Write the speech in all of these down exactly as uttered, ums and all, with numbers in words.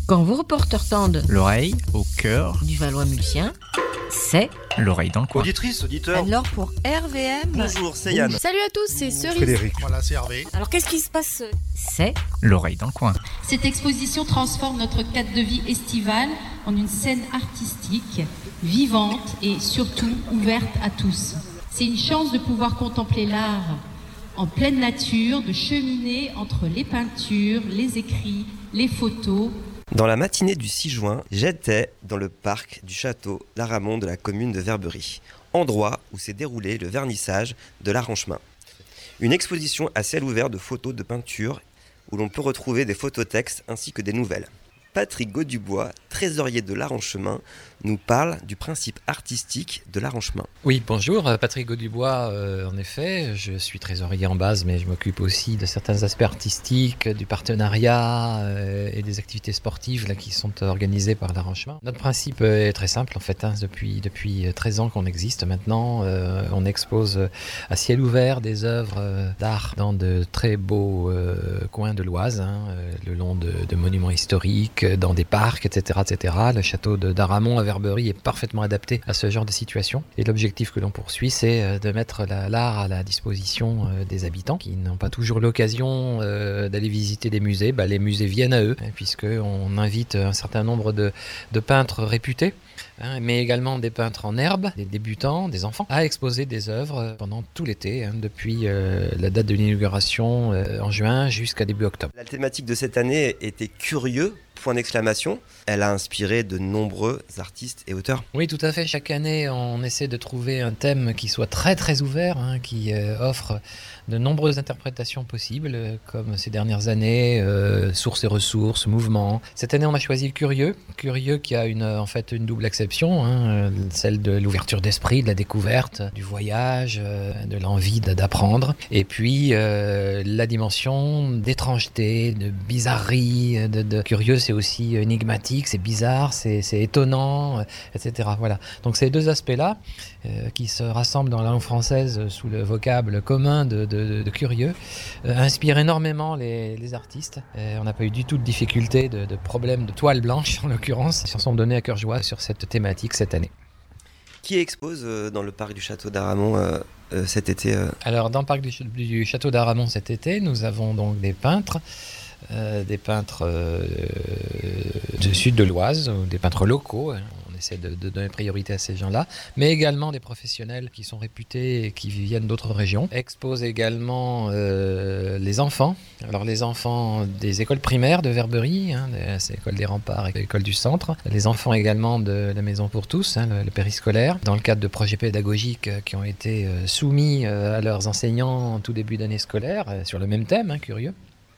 Quand vos reporters tendent l'oreille au cœur du Valois-Mulsien, c'est l'oreille dans le coin. Auditrice, auditeur. alors pour R V M. Bonjour, c'est Yann. Salut à tous, c'est Cerise. Frédéric. Voilà, c'est Hervé. Alors qu'est-ce qui se passe? C'est l'oreille dans le coin. Cette exposition transforme notre cadre de vie estivale en une scène artistique, vivante et surtout ouverte à tous. C'est une chance de pouvoir contempler l'art en pleine nature, de cheminer entre les peintures, les écrits, les photos. Dans la matinée du six juin, j'étais dans le parc du château d'Aramon de la commune de Verberie, endroit où s'est déroulé le vernissage de l'Arranchemin. Une exposition à ciel ouvert de photos de peinture où l'on peut retrouver des phototextes ainsi que des nouvelles. Patrick Gaudubois, trésorier de l'Arranchemin, nous parle du principe artistique de l'Arranchemin. Oui, bonjour, Patrick Gaudubois, euh, en effet, je suis trésorier en base, mais je m'occupe aussi de certains aspects artistiques, du partenariat euh, et des activités sportives là, qui sont organisées par l'Arranchemin. Notre principe est très simple en fait, hein, depuis, depuis treize ans qu'on existe maintenant, euh, on expose à ciel ouvert des œuvres d'art dans de très beaux euh, coins de l'Oise, hein, le long de, de monuments historiques, dans des parcs, et cetera, et cetera. Le château de d'Aramon à Verberie est parfaitement adapté à ce genre de situation. Et l'objectif que l'on poursuit, c'est de mettre la, l'art à la disposition des habitants qui n'ont pas toujours l'occasion euh, d'aller visiter des musées. Bah, les musées viennent à eux, hein, puisqu'on invite un certain nombre de, de peintres réputés, hein, mais également des peintres en herbe, des débutants, des enfants, à exposer des œuvres pendant tout l'été, hein, depuis euh, la date de l'inauguration euh, en juin jusqu'à début octobre. La thématique de cette année était curieux. Point d'exclamation. Elle a inspiré de nombreux artistes et auteurs. Oui, tout à fait. Chaque année, on essaie de trouver un thème qui soit très très ouvert, hein, qui euh, offre de nombreuses interprétations possibles, euh, comme ces dernières années, euh, sources et ressources, mouvements. Cette année, on a choisi le curieux. Curieux qui a une, en fait une double acception, hein, celle de l'ouverture d'esprit, de la découverte, du voyage, euh, de l'envie d'apprendre. Et puis, euh, la dimension d'étrangeté, de bizarrerie, de, de curieux. C'est aussi énigmatique, c'est bizarre, c'est, c'est étonnant, euh, et cetera. Voilà. Donc ces deux aspects-là, euh, qui se rassemblent dans la langue française sous le vocable commun de, de, de curieux, euh, inspirent énormément les, les artistes. Euh, on n'a pas eu du tout de difficulté, de, de problème de toile blanche en l'occurrence. Ils s'en sont donnés à cœur joie sur cette thématique cette année. Qui expose euh, dans le parc du château d'Aramon euh, euh, cet été euh... Alors dans le parc du, du château d'Aramon cet été, nous avons donc des peintres. Euh, des peintres euh, du sud de l'Oise, ou des peintres locaux, hein. On essaie de, de donner priorité à ces gens-là, mais également des professionnels qui sont réputés et qui viennent d'autres régions. Expose également euh, les enfants, alors les enfants des écoles primaires de Verberie, hein, c'est l'école des Remparts et l'école du Centre, les enfants également de la Maison pour tous, hein, le, le périscolaire, dans le cadre de projets pédagogiques qui ont été euh, soumis euh, à leurs enseignants en tout début d'année scolaire, euh, sur le même thème, hein, curieux.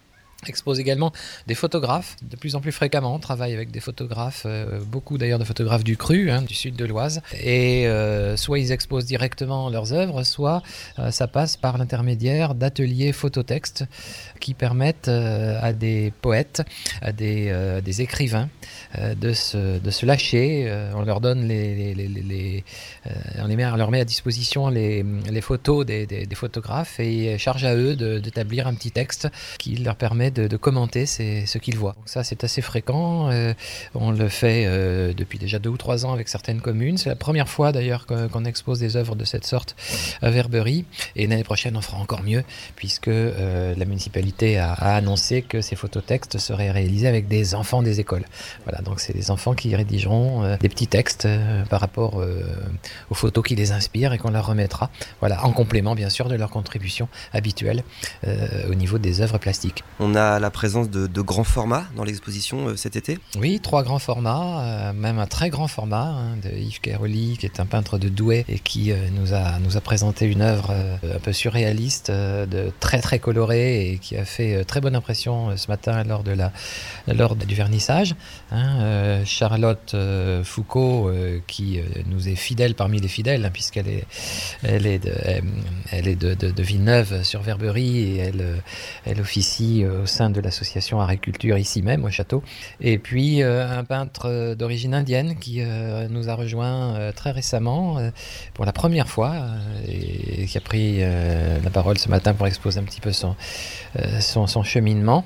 Expose également des photographes, de plus en plus fréquemment, on travaille avec des photographes, euh, beaucoup d'ailleurs de photographes du Cru, hein, du sud de l'Oise, et euh, soit ils exposent directement leurs œuvres, soit euh, ça passe par l'intermédiaire d'ateliers phototextes qui permettent euh, à des poètes, à des, euh, des écrivains euh, de, se, de se lâcher, euh, on leur donne les, les, les, les, les euh, on, les met, on leur met à disposition les, les photos des, des, des photographes et charge à eux de, d'établir un petit texte qui leur permet De, de commenter ces, ce qu'ils voient. Donc ça, c'est assez fréquent. Euh, on le fait euh, depuis déjà deux ou trois ans avec certaines communes. C'est la première fois d'ailleurs qu'on, qu'on expose des œuvres de cette sorte à Verberie. Et l'année prochaine, on fera encore mieux puisque euh, la municipalité a, a annoncé que ces phototextes seraient réalisés avec des enfants des écoles. Voilà, donc c'est des enfants qui rédigeront euh, des petits textes euh, par rapport euh, aux photos qui les inspirent et qu'on leur remettra. Voilà, en complément bien sûr de leur contribution habituelle euh, au niveau des œuvres plastiques. On a la présence de, de grands formats dans l'exposition euh, cet été. Oui, trois grands formats, euh, même un très grand format, hein, de Yves Cairoli, qui est un peintre de Douai et qui euh, nous, a, nous a présenté une œuvre euh, un peu surréaliste, euh, de très très colorée et qui a fait euh, très bonne impression euh, ce matin lors, de la, lors du vernissage. Hein, euh, Charlotte euh, Foucault, euh, qui euh, nous est fidèle parmi les fidèles, hein, puisqu'elle est, elle est, de, elle, elle est de, de, de Villeneuve sur Verberie et elle, elle officie au sein de l'association Agriculture ici même au château. Et puis euh, un peintre d'origine indienne qui euh, nous a rejoint euh, très récemment euh, pour la première fois euh, et, et qui a pris euh, la parole ce matin pour exposer un petit peu son, euh, son, son cheminement.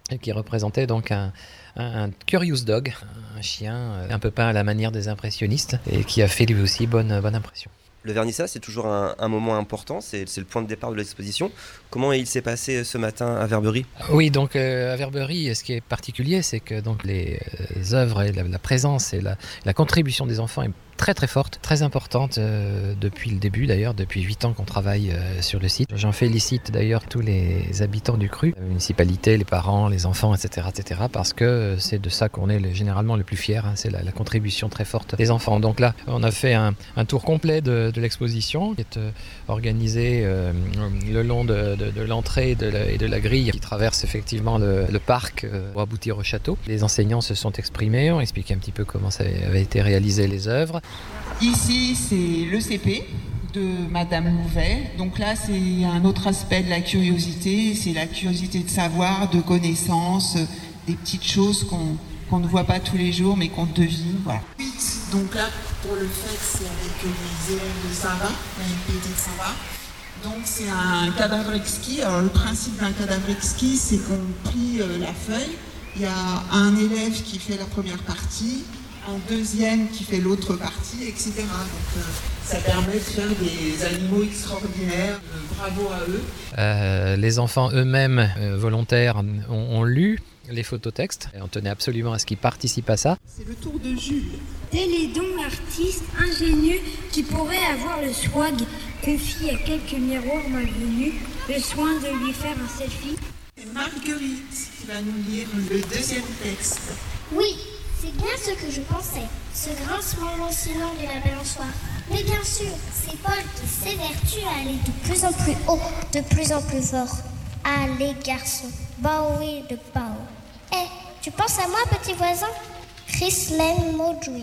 et qui représentait donc un, un, un curious dog, un chien un peu peint à la manière des impressionnistes et qui a fait lui aussi bonne, bonne impression. Le vernissage, c'est toujours un, un moment important, c'est, c'est le point de départ de l'exposition. Comment il s'est passé ce matin à Verberie ? Oui, donc euh, à Verberie, ce qui est particulier, c'est que donc, les euh, œuvres et la, la présence et la, la contribution des enfants est très très forte, très importante euh, depuis le début d'ailleurs, depuis huit ans qu'on travaille euh, sur le site. J'en félicite d'ailleurs tous les habitants du cru, la municipalité, les parents, les enfants, et cetera, et cetera, parce que c'est de ça qu'on est le, généralement le plus fier, hein, c'est la, la contribution très forte des enfants. Donc là, on a fait un, un tour complet de, de l'exposition qui est euh, organisé euh, le long de, de, de l'entrée et de, la, et de la grille qui traverse effectivement le, le parc euh, pour aboutir au château. Les enseignants se sont exprimés, ont expliqué un petit peu comment ça avait été réalisé les œuvres. Ici, c'est le C P de Madame Louvet. Donc là, c'est un autre aspect de la curiosité. C'est la curiosité de savoir, de connaissances, des petites choses qu'on, qu'on ne voit pas tous les jours, mais qu'on devine. Voilà. Donc là, pour le fait, c'est avec les élèves de Sarah, la M P T de Sarah. Donc c'est un cadavre exquis. Alors le principe d'un cadavre exquis, c'est qu'on plie euh, la feuille. Il y a un élève qui fait la première partie, un deuxième qui fait l'autre partie, et cetera. Donc euh, ça permet de faire des animaux extraordinaires. Euh, bravo à eux. Euh, les enfants eux-mêmes euh, volontaires ont, ont lu les phototextes et on tenait absolument à ce qu'ils participent à ça. C'est le tour de Jules. Télédon, artiste ingénieux qui pourrait avoir le swag, confie à quelques miroirs malvenus le soin de lui faire un selfie. C'est Marguerite qui va nous lire le deuxième texte. Oui, c'est bien ce que je pensais, ce grincement lancinant de la balançoire. Mais bien sûr, c'est Paul qui s'évertue à aller de plus en plus haut, de plus en plus fort. Allez garçon, bah oui de Pao. Eh, tu penses à moi petit voisin ? Chrislène Maudry.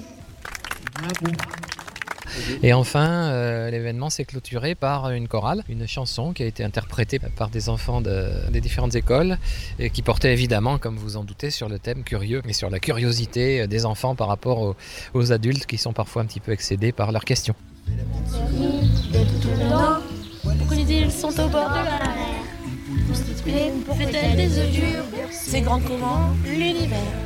Bravo. Et enfin, euh, l'événement s'est clôturé par une chorale, une chanson qui a été interprétée par des enfants de, des différentes écoles et qui portait évidemment, comme vous en doutez, sur le thème curieux et sur la curiosité des enfants par rapport aux, aux adultes qui sont parfois un petit peu excédés par leurs questions. Pourquoi les îles sont au bord de la mer? Fait-elle des œufs durs? C'est grand comment l'univers.